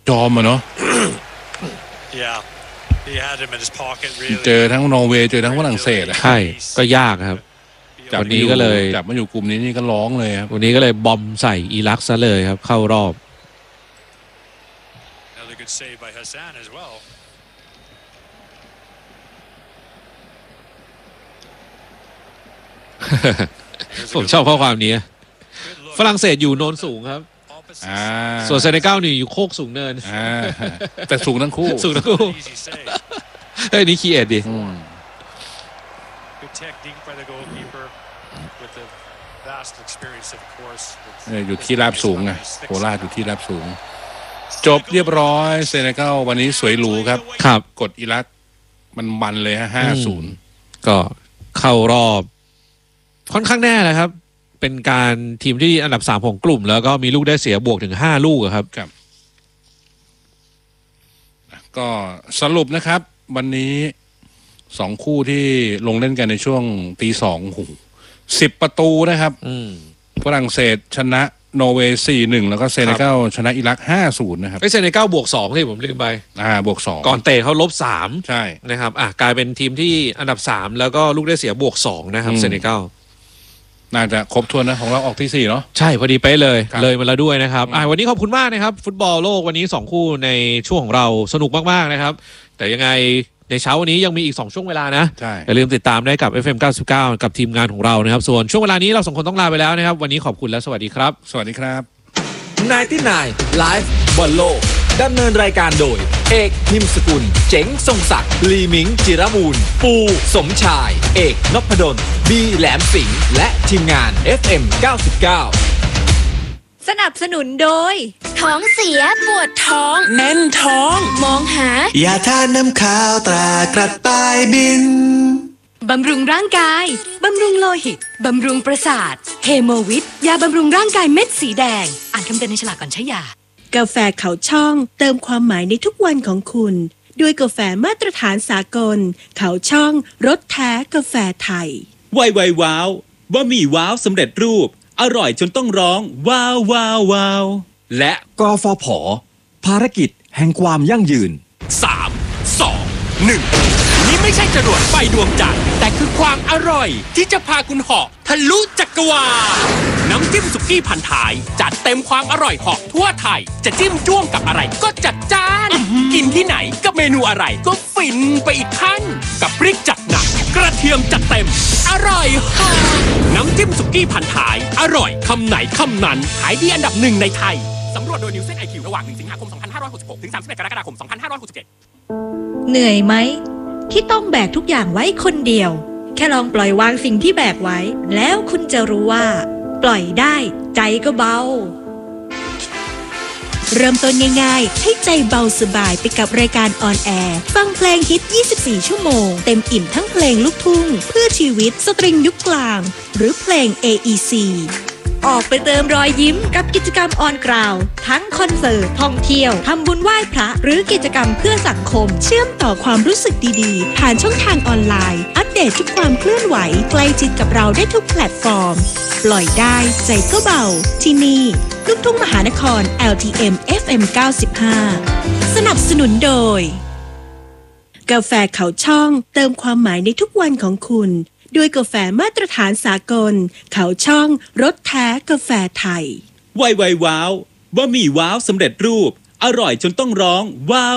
จอมอะเนาะเจอทั้งนอร์เวย์เจอทั้งฝรั่งเศสใช่ก็ยากครับวันนี้ก็เลยจับมาอยู่กลุ่มนี้นี่ก็ร้องเลยครับวันนี้ก็เลยบอมใส่อิรักซะเลยครับเข้ารอบผมชอบข้อความนี้ฝรั่งเศสอยู่โนนสูงครับส่วนเซเนกัลนี่อยู่โคกสูงเนินแต่สูงทั้งคู่สูงทั้งคู่เฮ้ยนี่คีเอทดิอยู่ที่ราบสูงไงโคราชอยู่ที่ราบสูงจบเรียบร้อยเซเนกัลวันนี้สวยหรูครับกดอิรักมันเลยฮะ5-0 ก็เข้ารอบค่อนข้างแน่เลยครับเป็นการทีมที่อันดับ3ของกลุ่มแล้วก็มีลูกได้เสียบวกถึง5ลูกครับก็สรุปนะครับวันนี้2คู่ที่ลงเล่นกันในช่วงตี2 10ประตูนะครับฝรั่งเศสชนะนอร์เวย์ 4-1 แล้วก็เซเนกัลชนะอิรัก 5-0 นะครับเซเนกัลบวก2ที่ผมลืมไปบวก2 ก่อนเตะเขาลบ3 ใช่นะครับกลายเป็นทีมที่อันดับ3แล้วก็ลูกได้เสียบวก2นะครับเซเนกัลน่าจะครบถ้วนนะของเราออกที่4เนาะใช่พอดีไปเลยมาแล้วด้วยนะครับวันนี้ขอบคุณมากนะครับฟุตบอลโลกวันนี้2คู่ในช่วงของเราสนุกมากๆนะครับแต่ยังไงในเช้าวันนี้ยังมีอีก2ช่วงเวลานะอย่าลืมติดตามได้กับ FM 99กับทีมงานของเรานะครับส่วนช่วงเวลานี้เรา2คนต้องลาไปแล้วนะครับวันนี้ขอบคุณและสวัสดีครับสวัสดีครับ 99 Live บอลโลกดำเนินรายการโดยเอกพิมพ์สกุลเจ๋งทรงศักดิ์ลีมิงจิรมูลปูสมชายเอกนพดลบีแหลมสิงห์และทีมงาน FM 99 สนับสนุนโดยท้องเสียปวดท้องแน่นท้องมองหายาทานน้ำข้าวตรากระต่ายบินบำรุงร่างกายบำรุงโลหิตบำรุงประสาทเฮโมวิทยาบำรุงร่างกายเม็ดสีแดงอ่านคำเตือนในฉลากก่อนใช้ยากาแฟเขาช่องเติมความหมายในทุกวันของคุณด้วยกาแฟมาตรฐานสากลเขาช่องรสแท้กาแฟไทยไวว้าวบะหมี่ว้าวสำเร็จรูปอร่อยจนต้องร้องว้าวว้าวว้าวและกฟผ.ภารกิจแห่งความยั่งยืน 3 2 1นี่ไม่ใช่จรวดไฟดวงจันทร์แต่คือความอร่อยที่จะพาคุณเหาะทะลุจักรวาลน้ำจิ้มสุกี้พันท้ายจัดเต็มความอร่อยเหาะทั่วไทยจะจิ้มจ้วงกับอะไรก็จัดจ้านกินที่ไหนกับเมนูอะไรก็ฟินไปอีกขั้นกับพริกจัดหนักกระเทียมจัดเต็มอร่อยเหาะน้ำจิ้มสุกี้พันท้ายอร่อยคำไหนคำนั้นขายดีอันดับ1ในไทยสำรวจโดยนิวเซน IQ ระหว่าง1 สิงหาคม 2566 ถึง 31 กรกฎาคม 2567 เหนื่อยไหมที่ต้องแบกทุกอย่างไว้คนเดียวแค่ลองปล่อยวางสิ่งที่แบกไว้แล้วคุณจะรู้ว่าปล่อยได้ใจก็เบาเริ่มต้นง่ายๆให้ใจเบาสบายไปกับรายการออนแอร์ฟังเพลงฮิต24ชั่วโมงเต็มอิ่มทั้งเพลงลูกทุ่งเพื่อชีวิตสตริงยุคกลางหรือเพลง AEC ออกไปเติมรอยยิ้มกับกิจกรรมออนกราวทั้งคอนเสิร์ตท่องเที่ยวทำบุญไหว้พระหรือกิจกรรมเพื่อสังคมเชื่อมต่อความรู้สึกดีๆผ่านช่องทางออนไลน์อัปเดตทุกความเคลื่อนไหวใกล้ชิดกับเราได้ทุกแพลตฟอร์มปล่อยได้ใจก็เบาที่นี่ลูกทุ่งมหานคร LTM FM 95สนับสนุนโดยกาแฟเขาช่องเติมความหมายในทุกวันของคุณด้วยกาแฟมาตรฐานสากลเขาช่องรสแท้กาแฟไทยไวว้าวบะหมี่ว้าวสำเร็จรูปอร่อยจนต้องร้องว้าว